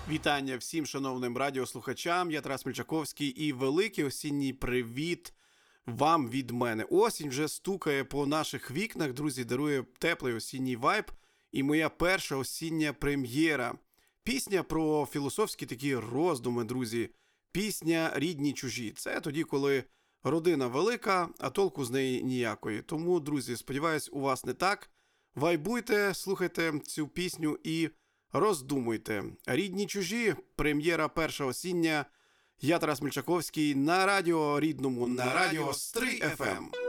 Вітання всім шановним радіослухачам, я Тарас Мельчаковський і великий осінній привіт вам від мене. Осінь вже стукає по наших вікнах, друзі, дарує теплий осінній вайб і моя перша осіння прем'єра. Пісня про філософські такі роздуми, друзі. Пісня «Рідні-чужі». Це тоді, коли родина велика, а толку з неї ніякої. Тому, друзі, сподіваюсь, у вас не так. Вайбуйте, слухайте цю пісню і роздумуйте. «Рідні-чужі», прем'єра перша осіння. Я Тарас Мельчаковський на радіо рідному, на радіо Стрий FM.